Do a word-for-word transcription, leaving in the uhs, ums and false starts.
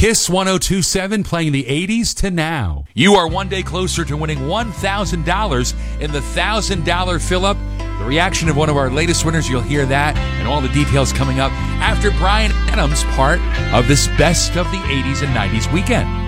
Kiss one oh two point seven playing the eighties to now. You are one day closer to winning one thousand dollars in the one thousand dollars fill-up. The reaction of one of our latest winners, you'll hear that, and all the details coming up after Bryan Adams, part of this Best of the eighties and nineties weekend.